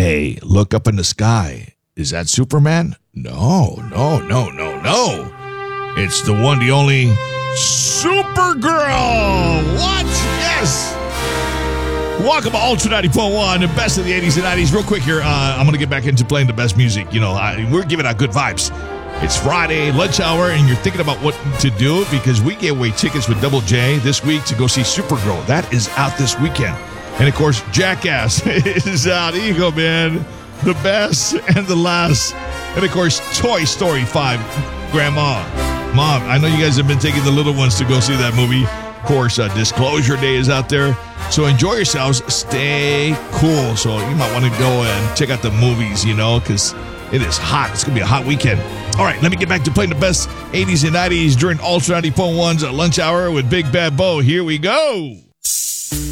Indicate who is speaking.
Speaker 1: Hey, look up in the sky. Is that Superman? No. It's the one, the only Supergirl. What? Yes. Welcome to Ultra 90.1, the best of the 80s and 90s. Real quick here, I'm going to get back into playing the best music. You know, we're giving out good vibes. It's Friday, lunch hour, and you're thinking about what to do because we gave away tickets with Double J this week to go see Supergirl. That is out this weekend. And, of course, Jackass is out. Here you go, man. The best and the last. And, of course, Toy Story 5. Grandma, Mom, I know you guys have been taking the little ones to go see that movie. Of course, Disclosure Day is out there. So enjoy yourselves. Stay cool. So you might want to go and check out the movies, you know, because it is hot. It's going to be a hot weekend. All right, let me get back to playing the best 80s and 90s during Ultra 90.1's lunch hour with Big Bad Bo. Here we go.